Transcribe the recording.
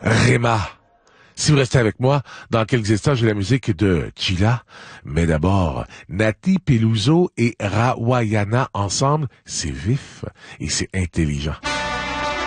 Rema. Si vous restez avec moi, dans quelques instants, j'ai la musique de Chila. Mais d'abord, Nati Peluso et Rawayana ensemble, c'est vif et c'est intelligent.